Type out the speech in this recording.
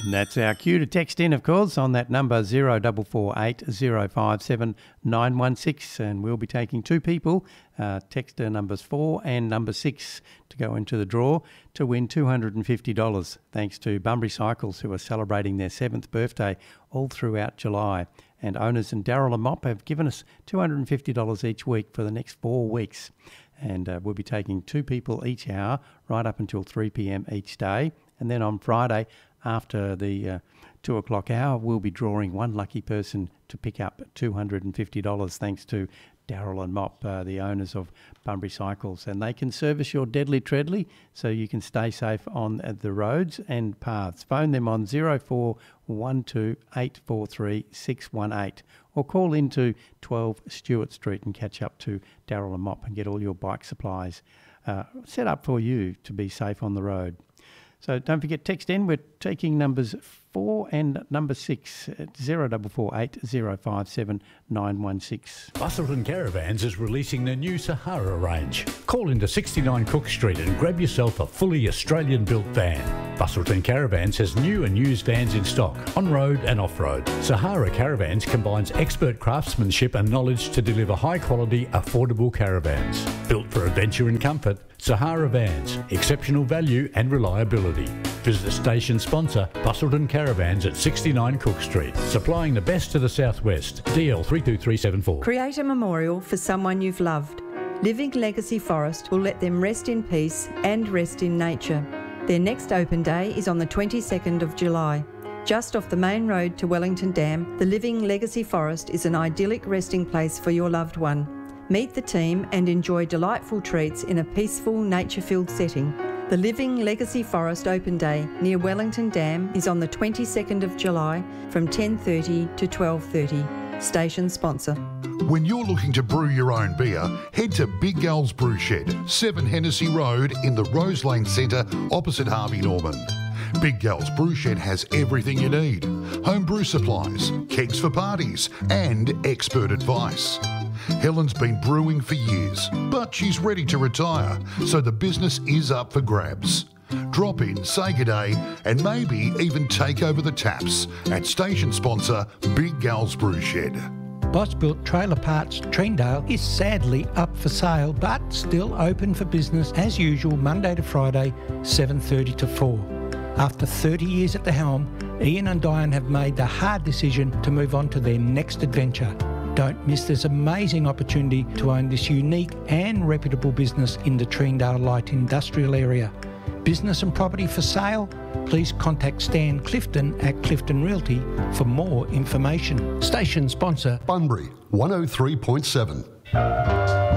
And that's our cue to text in, of course, on that number 0448 057 916. And we'll be taking two people, texter numbers 4 and number 6, to go into the draw to win $250, thanks to Bunbury Cycles, who are celebrating their 7th birthday all throughout July. And owners and Daryl and Mop have given us $250 each week for the next 4 weeks. And we'll be taking two people each hour right up until 3 p.m. each day. And then on Friday, after the 2 o'clock hour, we'll be drawing one lucky person to pick up $250, thanks to Daryl and Mop, the owners of Bunbury Cycles. And they can service your deadly treadly so you can stay safe on the roads and paths. Phone them on 0412 843 618 or call into 12 Stewart Street and catch up to Daryl and Mop and get all your bike supplies set up for you to be safe on the road. So don't forget, text in. We're taking numbers 4 and number 6 at 0448 057 916. Busselton Caravans is releasing the new Sahara range. Call into 69 Cook Street and grab yourself a fully Australian-built van. Busselton Caravans has new and used vans in stock, on-road and off-road. Sahara Caravans combines expert craftsmanship and knowledge to deliver high-quality, affordable caravans. Built for adventure and comfort, Sahara Vans, exceptional value and reliability. Visit station sponsor Busselton Caravans at 69 Cook Street, supplying the best to the southwest. DL 32374. Create a memorial for someone you've loved. Living Legacy Forest will let them rest in peace and rest in nature. Their next open day is on the 22nd of July. Just off the main road to Wellington Dam, the Living Legacy Forest is an idyllic resting place for your loved one. Meet the team and enjoy delightful treats in a peaceful, nature-filled setting. The Living Legacy Forest Open Day near Wellington Dam is on the 22nd of July from 10:30 to 12:30. Station sponsor. When you're looking to brew your own beer, head to Big Gal's Brew Shed, 7 Hennessy Road in the Rose Lane Centre opposite Harvey Norman. Big Gal's Brew Shed has everything you need. Home brew supplies, kegs for parties and expert advice. Helen's been brewing for years, but she's ready to retire, so the business is up for grabs. Drop in, say good day, and maybe even take over the taps at station sponsor Big Gal's Brew Shed. Boss Built Trailer Parts Treendale is sadly up for sale, but still open for business as usual Monday to Friday, 7:30 to 4. After 30 years at the helm, Ian and Diane have made the hard decision to move on to their next adventure. Don't miss this amazing opportunity to own this unique and reputable business in the Treendale Light Industrial Area. Business and property for sale? Please contact Stan Clifton at Clifton Realty for more information. Station sponsor Bunbury 103.7.